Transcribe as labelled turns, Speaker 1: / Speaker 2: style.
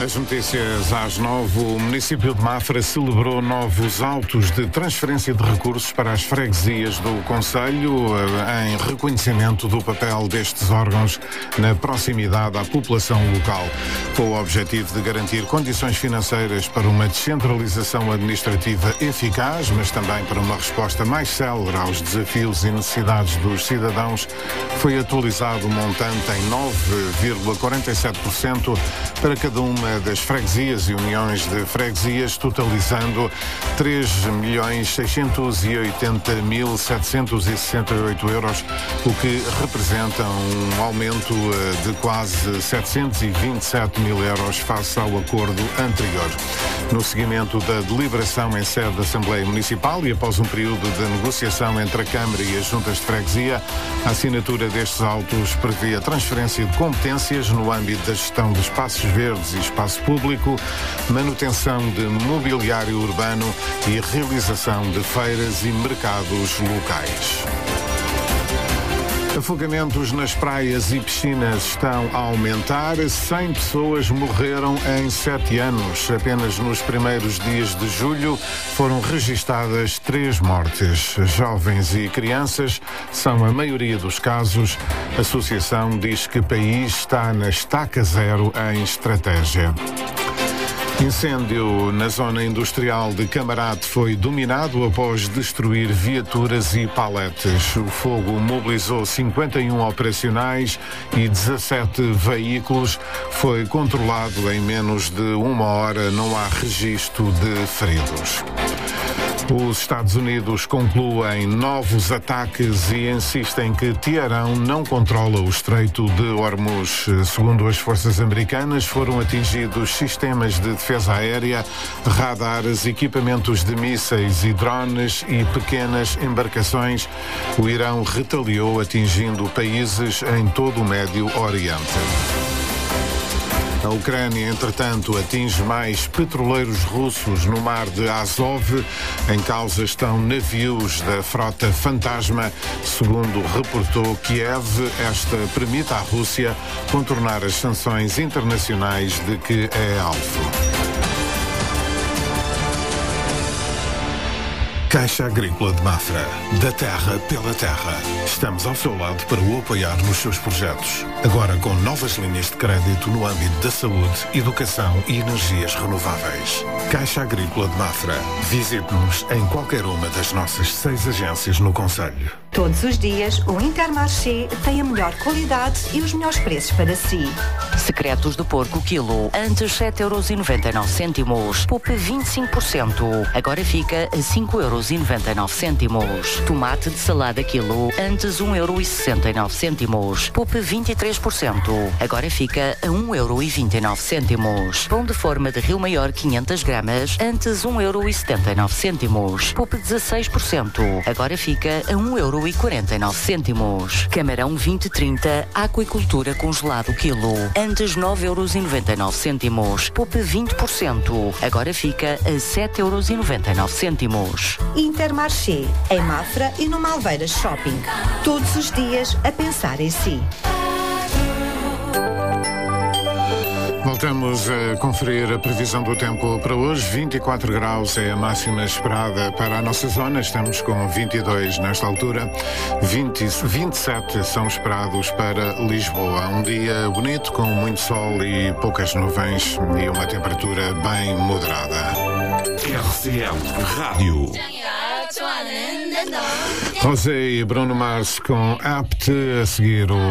Speaker 1: As notícias às 9. O município de Mafra celebrou novos autos de transferência de recursos para as freguesias do concelho em reconhecimento do papel destes órgãos na proximidade à população local, com o objetivo de garantir condições financeiras para uma descentralização administrativa eficaz, mas também para uma resposta mais célere aos desafios e necessidades dos cidadãos. Foi atualizado o montante em 9,47% para cada uma das freguesias e uniões de freguesias, totalizando 3.680.768 euros, o que representa um aumento de quase 727 mil euros face ao acordo anterior. No seguimento da deliberação em sede da Assembleia Municipal e após um período de negociação entre a Câmara e as juntas de freguesia, a assinatura destes autos prevê a transferência de competências no âmbito da gestão de espaços verdes e espaço público, manutenção de mobiliário urbano e realização de feiras e mercados locais. Afogamentos nas praias e piscinas estão a aumentar. 100 pessoas morreram em 7 anos. Apenas nos primeiros dias de julho foram registadas 3 mortes. Jovens e crianças são a maioria dos casos. A associação diz que o país está na estaca zero em estratégia. Incêndio na zona industrial de Camarate foi dominado após destruir viaturas e paletes. O fogo mobilizou 51 operacionais e 17 veículos. Foi controlado em menos de 1 hora. Não há registro de feridos. Os Estados Unidos concluem novos ataques e insistem que Teherão não controla o Estreito de Hormuz. Segundo as forças americanas, foram atingidos sistemas de defesa aérea, radares, equipamentos de mísseis e drones e pequenas embarcações. O Irão retaliou, atingindo países em todo o Médio Oriente. A Ucrânia, entretanto, atinge mais petroleiros russos no mar de Azov. Em causa estão navios da frota Fantasma. Segundo reportou Kiev, esta permite à Rússia contornar as sanções internacionais de que é alvo. Caixa Agrícola de Mafra. Da terra pela terra. Estamos ao seu lado para o apoiar nos seus projetos. Agora com novas linhas de crédito no âmbito da saúde, educação e energias renováveis. Caixa Agrícola de Mafra. Visite-nos em qualquer uma das nossas 6 agências no concelho.
Speaker 2: Todos os dias, o Intermarché tem a melhor qualidade e os melhores preços para si.
Speaker 3: Secretos de porco quilo, antes 7,99 €. Poupe 25%. Agora fica a 5,99 €. Tomate de salada quilo, antes 1,69 €. Poupe 23%. Agora fica a 1,29 €. Pão de forma de Rio Maior 500 gramas, antes 1,79 €. Poupe 16%. Agora fica a 1,49 €. Camarão 2030, aquicultura congelado quilo, antes 9,99 €. Poupe 20%. Agora fica a 7,99 €.
Speaker 2: Intermarché, em Mafra e no Malveiras Shopping. Todos os dias a pensar em si.
Speaker 1: Voltamos a conferir a previsão do tempo para hoje. 24 graus é a máxima esperada para a nossa zona. Estamos com 22 nesta altura. 27 são esperados para Lisboa. Um dia bonito, com muito sol e poucas nuvens e uma temperatura bem moderada.
Speaker 4: RCM Rádio.
Speaker 1: Rosé e Bruno Mars com Apt, a seguir o